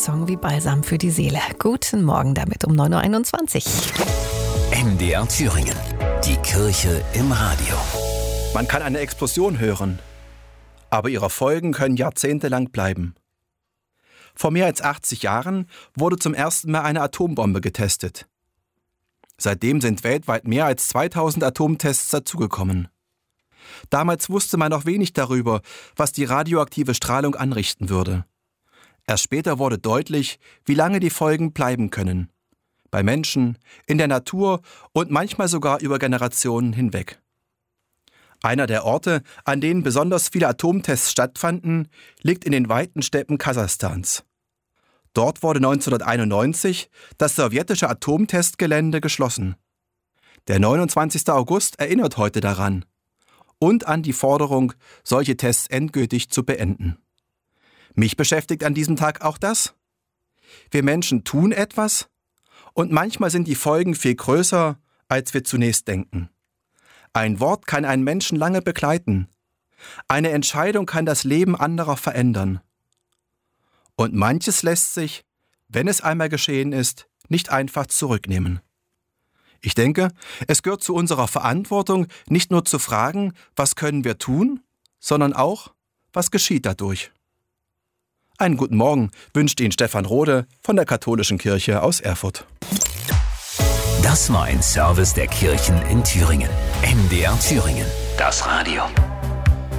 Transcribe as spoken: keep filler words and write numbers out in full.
Song wie Balsam für die Seele. Guten Morgen damit um neun Uhr einundzwanzig. M D R Thüringen. Die Kirche im Radio. Man kann eine Explosion hören, aber ihre Folgen können jahrzehntelang bleiben. Vor mehr als achtzig Jahren wurde zum ersten Mal eine Atombombe getestet. Seitdem sind weltweit mehr als zweitausend Atomtests dazugekommen. Damals wusste man noch wenig darüber, was die radioaktive Strahlung anrichten würde. Erst später wurde deutlich, wie lange die Folgen bleiben können. Bei Menschen, in der Natur und manchmal sogar über Generationen hinweg. Einer der Orte, an denen besonders viele Atomtests stattfanden, liegt in den weiten Steppen Kasachstans. Dort wurde neunzehnhunderteinundneunzig das sowjetische Atomtestgelände geschlossen. Der neunundzwanzigster August erinnert heute daran und an die Forderung, solche Tests endgültig zu beenden. Mich beschäftigt an diesem Tag auch das. Wir Menschen tun etwas und manchmal sind die Folgen viel größer, als wir zunächst denken. Ein Wort kann einen Menschen lange begleiten. Eine Entscheidung kann das Leben anderer verändern. Und manches lässt sich, wenn es einmal geschehen ist, nicht einfach zurücknehmen. Ich denke, es gehört zu unserer Verantwortung, nicht nur zu fragen, was können wir tun, sondern auch, was geschieht dadurch. Einen guten Morgen wünscht Ihnen Stefan Rode von der Katholischen Kirche aus Erfurt. Das war ein Service der Kirchen in Thüringen. M D R Thüringen. Das Radio.